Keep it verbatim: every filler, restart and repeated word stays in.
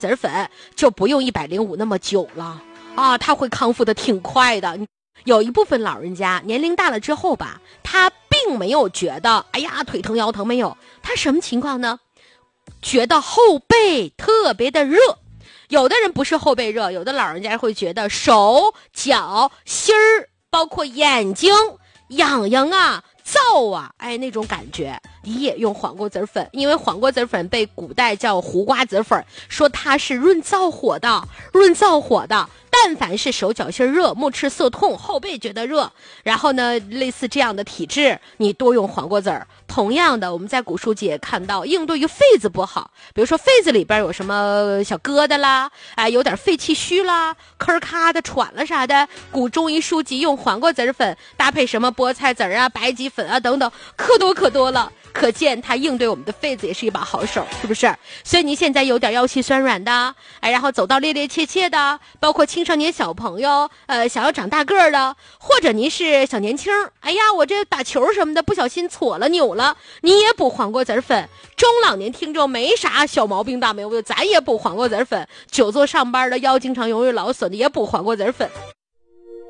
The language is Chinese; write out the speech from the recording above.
籽粉就不用一百零五那么久了啊，它会康复的挺快的。有一部分老人家年龄大了之后吧，他并没有觉得哎呀腿疼腰疼，没有，他什么情况呢？觉得后背特别的热。有的人不是后背热，有的老人家会觉得手脚心儿包括眼睛痒痒啊燥啊，哎，那种感觉也用黄瓜籽粉。因为黄瓜籽粉被古代叫胡瓜籽粉，说它是润燥火的，润燥火的。但凡是手脚心热、目赤涩痛、后背觉得热，然后呢类似这样的体质，你多用黄瓜籽儿。同样的，我们在古书记也看到，应对于痱子不好，比如说痱子里边有什么小疙瘩啦，哎，有点肺气虚啦，咳咔的喘了啥的，古中医书籍用黄瓜籽粉搭配什么菠菜籽啊、白及粉啊等等，可多可多了。可见它应对我们的痱子也是一把好手，是不是？所以你现在有点腰膝酸软的，哎，然后走到趔趔趄趄的，包括青少年小朋友，呃，想要长大个儿的，或者您是小年轻，哎呀，我这打球什么的不小心挫了扭了，你也补黄瓜籽粉。中老年听众没啥小毛病大毛病，咱也补黄瓜籽粉。久坐上班的腰经常容易劳损的也补黄瓜籽粉。